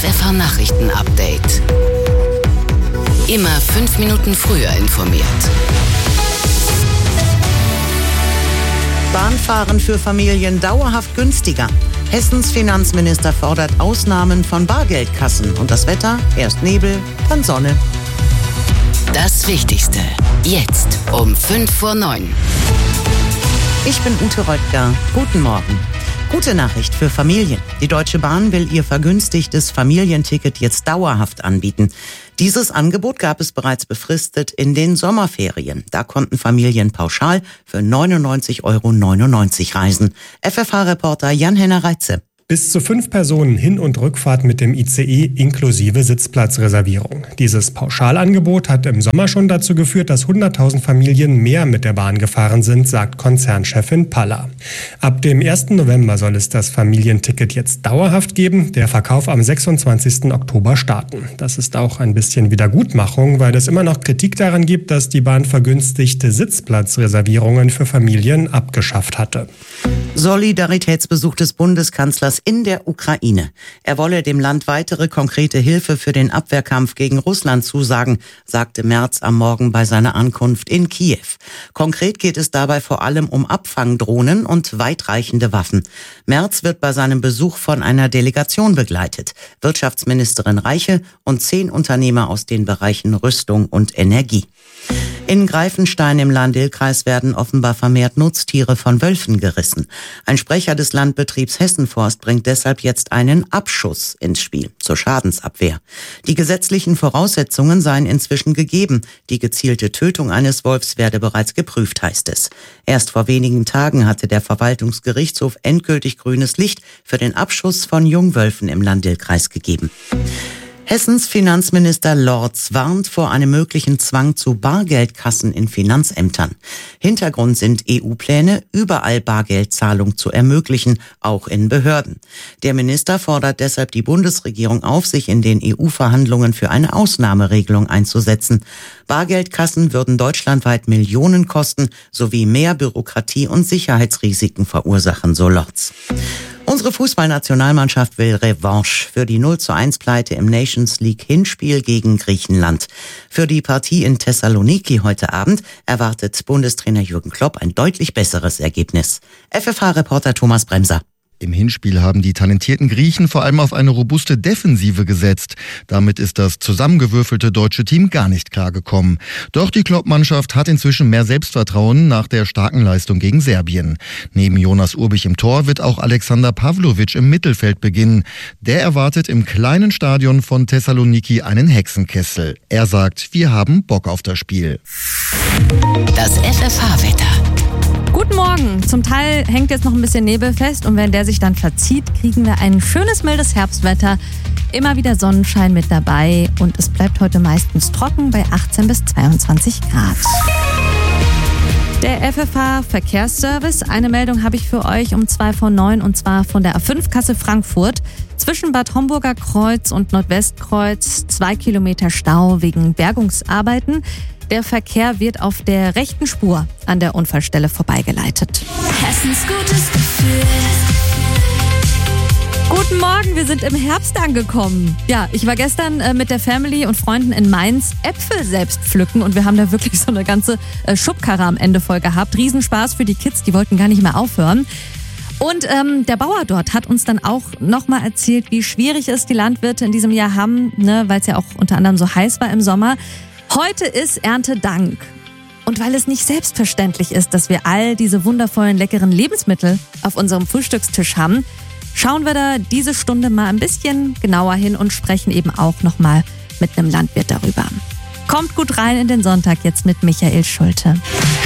FFH Nachrichten-Update. Immer 5 Minuten früher informiert. Bahnfahren für Familien dauerhaft günstiger. Hessens Finanzminister fordert Ausnahmen von Bargeldkassen. Und das Wetter? Erst Nebel, dann Sonne. Das Wichtigste. Jetzt um 8:55. Ich bin Ute Röttger. Guten Morgen. Gute Nachricht für Familien. Die Deutsche Bahn will ihr vergünstigtes Familienticket jetzt dauerhaft anbieten. Dieses Angebot gab es bereits befristet in den Sommerferien. Da konnten Familien pauschal für 99,99 € reisen. FFH-Reporter Jan-Henner Reitze. Bis zu 5 Personen Hin- und Rückfahrt mit dem ICE inklusive Sitzplatzreservierung. Dieses Pauschalangebot hat im Sommer schon dazu geführt, dass 100.000 Familien mehr mit der Bahn gefahren sind, sagt Konzernchefin Palla. Ab dem 1. November soll es das Familienticket jetzt dauerhaft geben, der Verkauf am 26. Oktober starten. Das ist auch ein bisschen Wiedergutmachung, weil es immer noch Kritik daran gibt, dass die Bahn vergünstigte Sitzplatzreservierungen für Familien abgeschafft hatte. Solidaritätsbesuch des Bundeskanzlers in der Ukraine. Er wolle dem Land weitere konkrete Hilfe für den Abwehrkampf gegen Russland zusagen, sagte Merz am Morgen bei seiner Ankunft in Kiew. Konkret geht es dabei vor allem um Abfangdrohnen und weitreichende Waffen. Merz wird bei seinem Besuch von einer Delegation begleitet. Wirtschaftsministerin Reiche und 10 Unternehmer aus den Bereichen Rüstung und Energie. In Greifenstein im Lahn-Dill-Kreis werden offenbar vermehrt Nutztiere von Wölfen gerissen. Ein Sprecher des Landbetriebs Hessenforst bringt deshalb jetzt einen Abschuss ins Spiel zur Schadensabwehr. Die gesetzlichen Voraussetzungen seien inzwischen gegeben. Die gezielte Tötung eines Wolfs werde bereits geprüft, heißt es. Erst vor wenigen Tagen hatte der Verwaltungsgerichtshof endgültig grünes Licht für den Abschuss von Jungwölfen im Lahn-Dill-Kreis gegeben. Hessens Finanzminister Lorz warnt vor einem möglichen Zwang zu Bargeldkassen in Finanzämtern. Hintergrund sind EU-Pläne, überall Bargeldzahlung zu ermöglichen, auch in Behörden. Der Minister fordert deshalb die Bundesregierung auf, sich in den EU-Verhandlungen für eine Ausnahmeregelung einzusetzen. Bargeldkassen würden deutschlandweit Millionen kosten, sowie mehr Bürokratie und Sicherheitsrisiken verursachen, so Lorz. Unsere Fußballnationalmannschaft will Revanche für die 0:1-Pleite im Nations League Hinspiel gegen Griechenland. Für die Partie in Thessaloniki heute Abend erwartet Bundestrainer Jürgen Klopp ein deutlich besseres Ergebnis. FFH-Reporter Thomas Bremser. Im Hinspiel haben die talentierten Griechen vor allem auf eine robuste Defensive gesetzt. Damit ist das zusammengewürfelte deutsche Team gar nicht klargekommen. Doch die Klopp-Mannschaft hat inzwischen mehr Selbstvertrauen nach der starken Leistung gegen Serbien. Neben Jonas Urbich im Tor wird auch Alexander Pavlovic im Mittelfeld beginnen. Der erwartet im kleinen Stadion von Thessaloniki einen Hexenkessel. Er sagt, wir haben Bock auf das Spiel. Das FFH-Wetter. Guten Morgen. Zum Teil hängt jetzt noch ein bisschen Nebel fest und wenn der sich dann verzieht, kriegen wir ein schönes, mildes Herbstwetter. Immer wieder Sonnenschein mit dabei und es bleibt heute meistens trocken bei 18 bis 22 Grad. Der FFH Verkehrsservice. Eine Meldung habe ich für euch um 8:55 und zwar von der A5 Kassel-Frankfurt. Zwischen Bad Homburger Kreuz und Nordwestkreuz 2 Kilometer Stau wegen Bergungsarbeiten. Der Verkehr wird auf der rechten Spur an der Unfallstelle vorbeigeleitet. Hessens gutes Gefühl. Guten Morgen, wir sind im Herbst angekommen. Ja, ich war gestern mit der Family und Freunden in Mainz Äpfel selbst pflücken und wir haben da wirklich so eine ganze Schubkarre am Ende voll gehabt. Riesenspaß für die Kids, die wollten gar nicht mehr aufhören. Und der Bauer dort hat uns dann auch nochmal erzählt, wie schwierig es die Landwirte in diesem Jahr haben, ne, weil es ja auch unter anderem so heiß war im Sommer. Heute ist Erntedank. Und weil es nicht selbstverständlich ist, dass wir all diese wundervollen, leckeren Lebensmittel auf unserem Frühstückstisch haben, schauen wir da diese Stunde mal ein bisschen genauer hin und sprechen eben auch nochmal mit einem Landwirt darüber. Kommt gut rein in den Sonntag jetzt mit Michael Schulte.